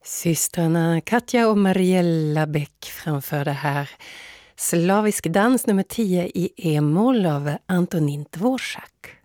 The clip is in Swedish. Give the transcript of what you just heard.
Systrarna Katja och Mariella Bäck framförde här Slavisk dans nummer 10 i E-moll av Antonin Dvorak.